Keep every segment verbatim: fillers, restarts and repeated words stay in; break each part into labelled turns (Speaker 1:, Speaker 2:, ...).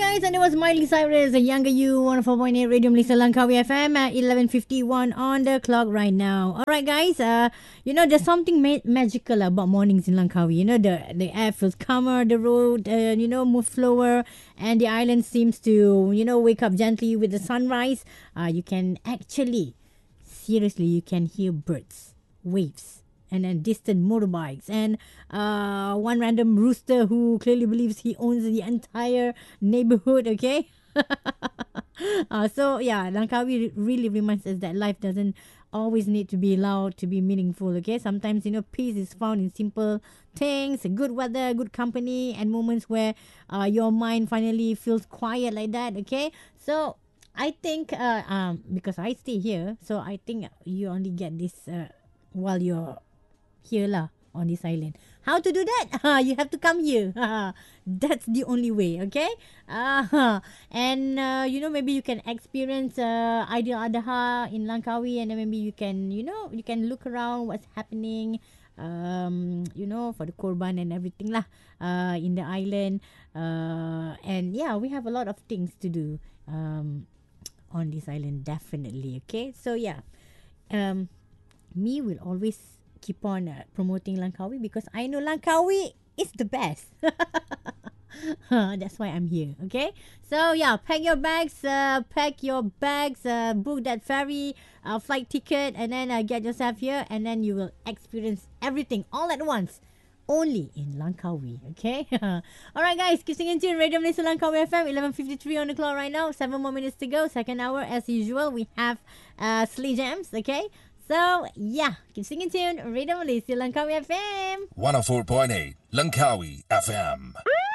Speaker 1: guys, and it was Miley Cyrus, The Younger You, one oh four point eight Radio Malaysia Langkawi F M at eleven fifty-one on the clock right now. Alright guys, uh, you know, there's something ma- magical about mornings in Langkawi. You know, the, the air feels calmer, the road, uh, you know, moves slower, and the island seems to, you know, wake up gently with the sunrise. Uh, you can actually, seriously, you can hear birds, waves, and then distant motorbikes, and uh, one random rooster who clearly believes he owns the entire neighborhood, okay? uh, so, yeah, Langkawi really reminds us that life doesn't always need to be loud to be meaningful, okay? Sometimes, you know, peace is found in simple things, good weather, good company, and moments where uh, your mind finally feels quiet like that, okay? So, I think, uh, um, because I stay here, so I think you only get this uh, while you're here lah on this island. How to do that? Uh, you have to come here. That's the only way, okay? Uh, and uh, you know, maybe you can experience uh, Aidil Adha in Langkawi, and then maybe you can, you know, you can look around what's happening, um, you know, for the Korban and everything lah, uh, in the island. Uh, and yeah, we have a lot of things to do um, on this island, definitely, okay? So yeah, um, me will always keep on uh, promoting Langkawi because I know Langkawi is the best. That's why I'm here, okay? So yeah, pack your bags, uh, pack your bags, uh, book that ferry uh, flight ticket, and then uh, get yourself here, and then you will experience everything all at once. Only in Langkawi, okay? Alright guys, keep singing tune. Radio Malaysia Langkawi F M, eleven fifty-three on the clock right now. Seven more minutes to go. Second hour, as usual, we have uh, Slee Jams, okay? So, yeah, keep singing tune. Radio Malaysia Langkawi F M.
Speaker 2: one oh four point eight Langkawi F M.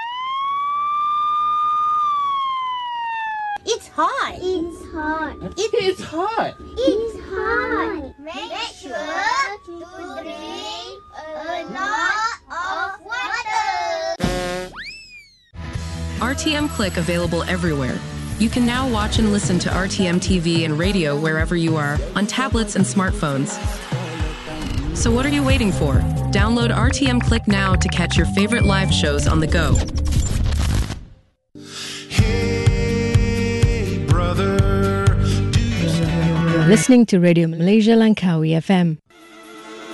Speaker 1: It's hot.
Speaker 3: It's hot.
Speaker 4: It is hot.
Speaker 3: It's hot. Make sure to drink a lot of water.
Speaker 5: R T M Click available everywhere. You can now watch and listen to R T M T V and radio wherever you are, on tablets and smartphones. So what are you waiting for? Download R T M Click now to catch your favorite live shows on the go.
Speaker 2: Hey, brother.
Speaker 1: You're listening to Radio Malaysia Langkawi F M.